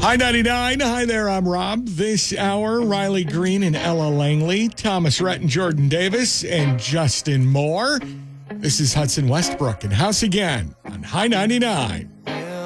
Hi, 99. Hi there, I'm Rob. This hour, Riley Green and Ella Langley, Thomas Rhett and Jordan Davis, and Justin Moore. This is Hudson Westbrook and House Again on High 99.